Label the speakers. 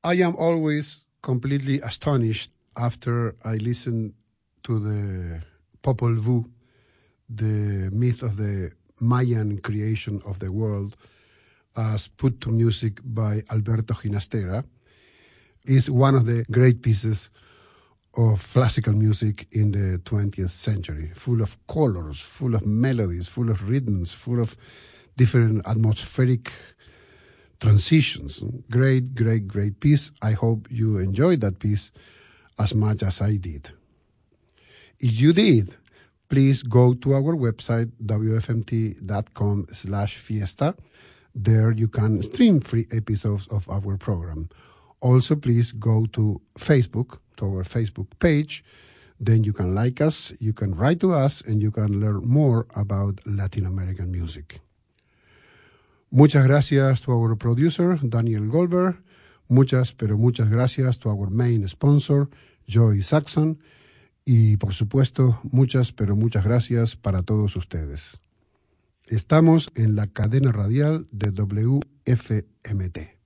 Speaker 1: I am always completely astonished after I listen to the Popol Vuh, the myth of the Mayan creation of the world, as put to music by Alberto Ginastera, is one of the great pieces of classical music in the 20th century, full of colors, full of melodies, full of rhythms, full of different atmospheric transitions. Great, great, great piece. I hope you enjoyed that piece as much as I did. If you did, please go to our website, wfmt.com/fiesta. There you can stream free episodes of our program. Also, please go to Facebook, to our Facebook page. Then you can like us, you can write to us, and you can learn more about Latin American music. Muchas gracias to our producer, Daniel Goldberg. Muchas, pero muchas gracias to our main sponsor, Joy Saxon. Y, por supuesto, muchas, pero muchas gracias para todos ustedes. Estamos en la cadena radial de WFMT.